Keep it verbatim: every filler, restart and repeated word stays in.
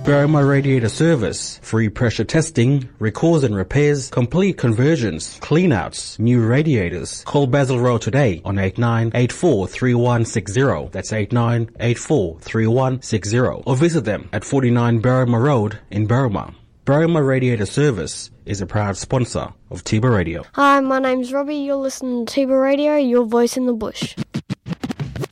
Berrima Radiator Service. Free pressure testing, recalls and repairs, complete conversions, cleanouts, new radiators. Call Basil Road today on eight nine eight four three one six zero. That's eight nine eight four three one six zero. Or visit them at forty-nine Berrima Road in Berrima. Berrima Radiator Service is a proud sponsor of Tiba Radio. Hi, my name's Robbie. You're listening to Tiba Radio, your voice in the bush.